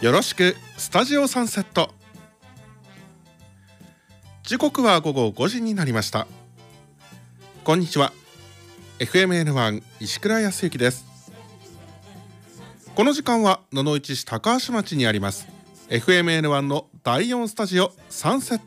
よろしくスタジオサンセット。時刻は午後5時になりました。こんにちは。 FMN1 石倉康之です。この時間は野々市市高橋町にあります FMN1 の第4スタジオサンセッ